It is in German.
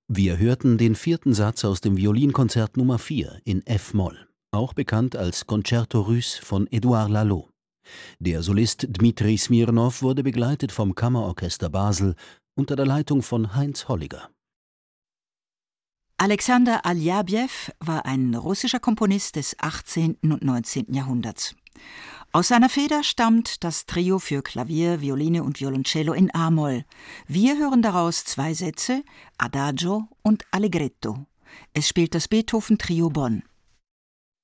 Wir hörten den 4. Satz aus dem Violinkonzert Nummer 4 in F-Moll, auch bekannt als Concerto Russe von Édouard Lalo. Der Solist Dmitri Smirnow wurde begleitet vom Kammerorchester Basel unter der Leitung von Heinz Holliger. Alexander Aljabjew war ein russischer Komponist des 18. und 19. Jahrhunderts. Aus seiner Feder stammt das Trio für Klavier, Violine und Violoncello in a-Moll. Wir hören daraus 2 Sätze, Adagio und Allegretto. Es spielt das Beethoven-Trio Bonn.